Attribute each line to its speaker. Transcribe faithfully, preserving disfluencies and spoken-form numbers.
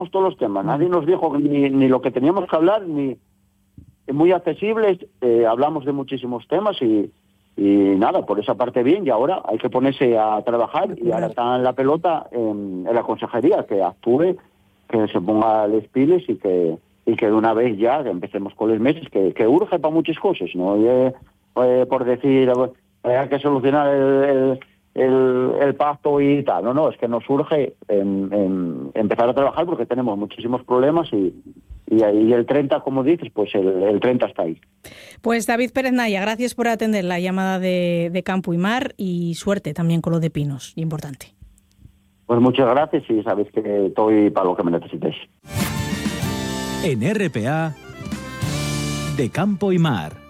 Speaker 1: todos los temas. Nadie nos dijo ni, ni lo que teníamos que hablar, ni muy accesibles. Eh, hablamos de muchísimos temas y, y nada, por esa parte bien. Y ahora hay que ponerse a trabajar y ahora está en la pelota en, en la consejería, que actúe, que se ponga les piles y que y que de una vez ya que empecemos con los meses, que, que urge para muchas cosas, ¿no? Y, eh, eh, por decir, eh, hay que solucionar el, el, el, el pacto y tal. No, no, es que nos urge en, en empezar a trabajar porque tenemos muchísimos problemas y, y, y el treinta, como dices, pues el, el treinta está ahí.
Speaker 2: Pues David Pérez Naya, gracias por atender la llamada de, de Campo y Mar y suerte también con lo de Pinos, importante.
Speaker 1: Pues muchas gracias y sabéis que estoy para lo que me necesitéis.
Speaker 3: En R P A, de Campo y Mar.